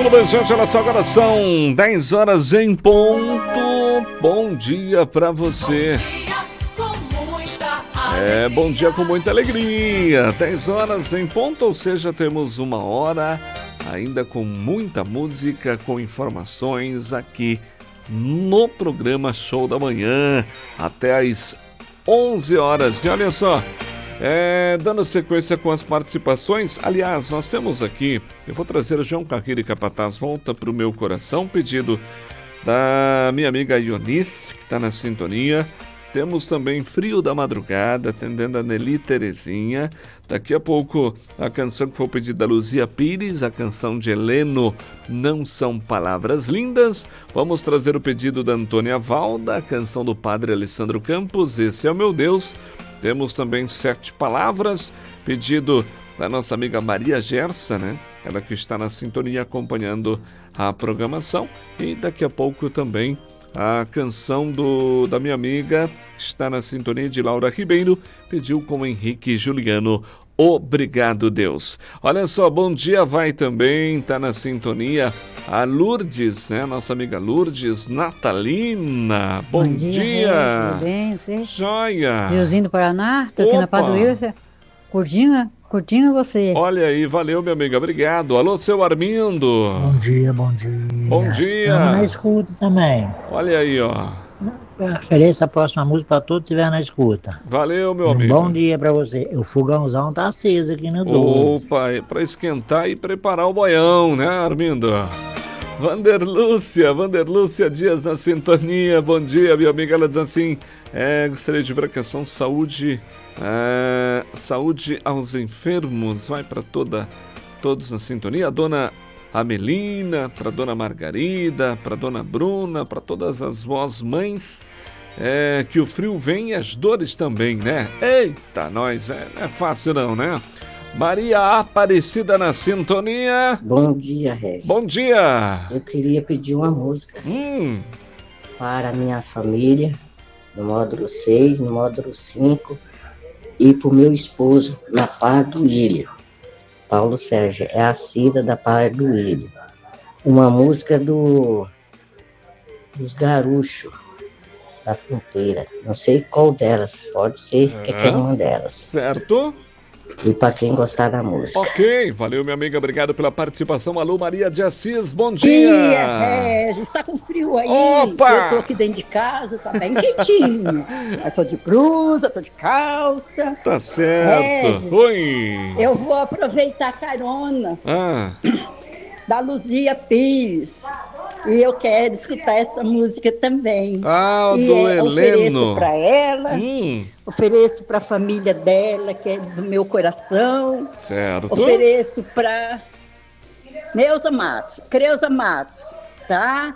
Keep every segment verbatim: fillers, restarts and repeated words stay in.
Tudo bem, gente? Olha só, agora são dez horas em ponto. Bom dia pra você. É, bom dia com muita alegria. dez horas em ponto, ou seja, temos uma hora ainda com muita música, com informações aqui no programa Show da Manhã, até às onze horas. E olha só, é, dando sequência com as participações, aliás, nós temos aqui, eu vou trazer o João Carreiro e Capataz Volta para o Meu Coração, pedido da minha amiga Ionice, que está na sintonia. Temos também Frio da Madrugada, atendendo a Nelly Terezinha. Daqui a pouco, a canção que foi pedida da Luzia Pires, a canção de Heleno, Não São Palavras Lindas. Vamos trazer o pedido da Antônia Valda, a canção do Padre Alessandro Campos, Esse é o Meu Deus. Temos também Sete Palavras, pedido da nossa amiga Maria Gersa, né? Ela que está na sintonia acompanhando a programação. E daqui a pouco também a canção do, da minha amiga, que está na sintonia, de Laura Ribeiro, pediu com Henrique Juliano, Obrigado Deus. Olha só, bom dia vai também, está na sintonia a Lourdes, né? Nossa amiga Lourdes Natalina. Bom, bom dia. dia. Tudo bem, você? Joia. Riozinho do Paraná, tô aqui na Padroeira, curtindo, curtindo você. Olha aí, valeu, minha amiga, obrigado. Alô, seu Armindo. Bom dia, bom dia. Bom dia. Estamos na escuta também. Olha aí, ó. Ofereça a próxima música para todos que estiver na escuta. Valeu, meu um amigo. Bom dia para você. O fogãozão tá aceso aqui no doze. Opa, é para esquentar e preparar o boião, né, Armindo? Vanderlúcia, Vanderlúcia Dias na sintonia. Bom dia, minha amiga. Ela diz assim, é, gostaria de ver a questão saúde, é, saúde aos enfermos. Vai para toda, todos na sintonia. A dona Amelina, para dona Margarida, para dona Bruna, para todas as vós mães, é, que o frio vem e as dores também, né? Eita, nós, é, não é fácil não, né? Maria Aparecida na sintonia. Bom dia, Regis. Bom dia. Eu queria pedir uma música hum. para a minha família, no módulo seis, no módulo cinco, e para o meu esposo, na Par do Ilho. Paulo Sérgio, é a Cida da Par do Ilho. Uma música do dos Garuchos da Fronteira. Não sei qual delas, pode ser é. qualquer uma delas. Certo. E para quem gostar da música. Ok, valeu, minha amiga, obrigado pela participação. Alô, Maria de Assis, bom dia. Dia, Regis, está com frio aí? Opa! Eu tô aqui dentro de casa, tá bem quentinho. Eu tô de blusa, tô de calça. Tá certo. Regis, oi. Eu vou aproveitar a carona ah. da Luzia Pires. E eu quero escutar essa música também. Ah, e do é, Heleno. Ofereço para ela, hum. ofereço para a família dela, que é do meu coração. Certo. Ofereço para meus amados, Creuza Matos, tá?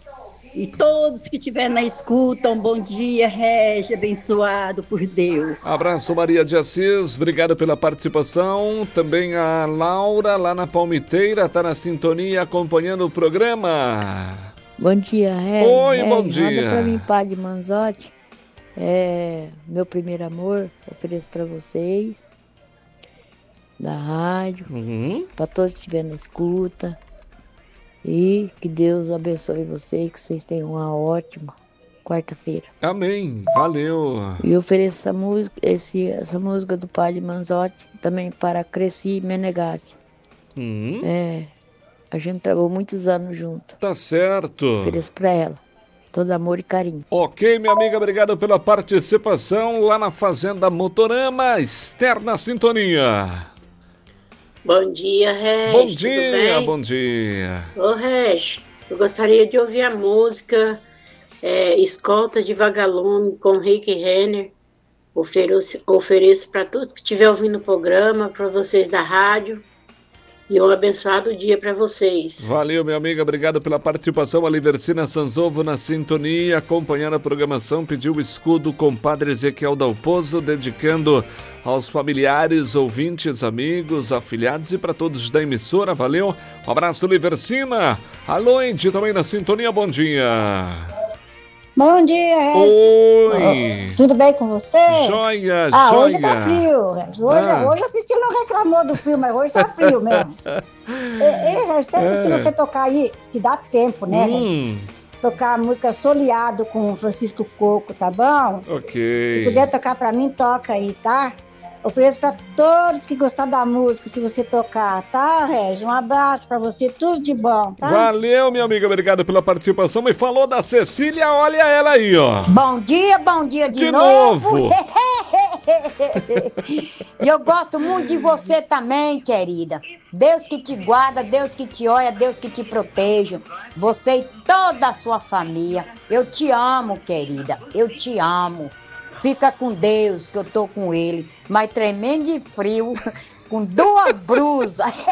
E todos que estiverem na escuta, um bom dia, Regi, abençoado por Deus. Abraço, Maria de Assis, obrigado pela participação. Também a Laura, lá na Palmiteira, está na sintonia, acompanhando o programa. Bom dia, Regi. Oi, Regi, bom dia. Manda para mim, Padre Manzotti, é, meu primeiro amor, ofereço para vocês, da rádio, uhum. para todos que estiverem na escuta. E que Deus abençoe vocês, que vocês tenham uma ótima quarta-feira. Amém, valeu. E eu ofereço essa música, esse, essa música do Padre Manzotti também para Cresci Menegatti. Uhum. É, a gente trabalhou muitos anos junto. Tá certo. Ofereço para ela todo amor e carinho. Ok, minha amiga, obrigado pela participação lá na Fazenda Motorama, Esther na sintonia. Bom dia, Regi. Bom dia, bom dia. Ô, Regi, eu gostaria de ouvir a música é, Escolta de Vagalume com Rick Renner. Ofereço, ofereço para todos que estiverem ouvindo o programa, para vocês da rádio. E um abençoado dia para vocês. Valeu, minha amiga, obrigado pela participação. A Livercina Sanzovo na sintonia, acompanhando a programação, pediu o escudo com Padre Ezequiel Dalpozo, dedicando aos familiares, ouvintes, amigos, afiliados e para todos da emissora. Valeu, um abraço, Livercina. Alô, Indy, também na sintonia, bom dia. Bom dia, Regis. Oi. Oh, tudo bem com você? Joia, ah, joia. Hoje tá frio, Regis. Hoje, Ah. hoje a Cecília não reclamou do frio, mas hoje tá frio mesmo. e, e, Regis, sempre É. se você tocar aí, se dá tempo, né, Regis? Hum, Tocar a música Soleado com o Francisco Coco, tá bom? ok. Se puder tocar pra mim, toca aí, tá? Ofereço pra todos que gostaram da música, se você tocar, tá, Regis? Um abraço pra você, tudo de bom, tá? Valeu, minha amiga, obrigado pela participação. Me falou da Cecília, olha ela aí, ó. Bom dia, bom dia de, De novo. novo. E eu gosto muito de você também, querida. Deus que te guarda, Deus que te olha, Deus que te proteja. Você e toda a sua família. Eu te amo, querida. Eu te amo. Fica com Deus, que eu tô com ele. Mas tremendo de frio, com duas brusas.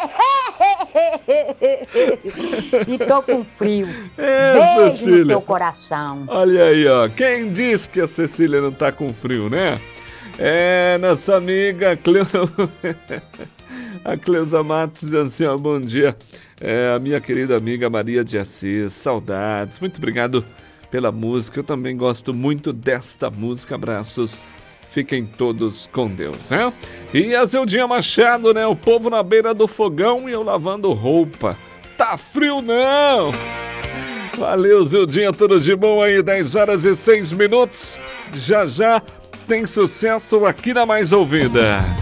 E tô com frio. É, Beijo Cecília. no teu coração. Olha aí, ó. Quem diz que a Cecília não tá com frio, né? É nossa amiga Cleusa. A Cleusa Matos diz assim, ó, bom dia. É, a minha querida amiga Maria de Assis, saudades. Muito obrigado pela música. Eu também gosto muito desta música. Abraços. Fiquem todos com Deus, né? E a Zeldinha Machado, né? O povo na beira do fogão e eu lavando roupa. Tá frio, não! Valeu, Zeldinha, tudo de bom aí, dez horas e seis minutos. Já já tem sucesso aqui na Mais Ouvida.